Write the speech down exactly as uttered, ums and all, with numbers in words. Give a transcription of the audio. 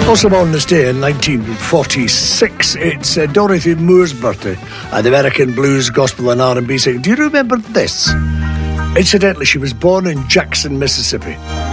Also born this day in nineteen forty-six, it's uh, Dorothy Moore's birthday, an American blues, gospel and R and B singer. Do you remember this? Incidentally, she was born in Jackson, Mississippi.